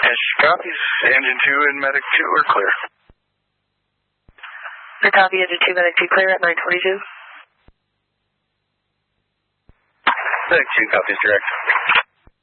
Yes, copies. Engine 2 and Medic 2 are clear. The copy, Engine 2, Medic 2 clear at 922. Medic 2 copies direct.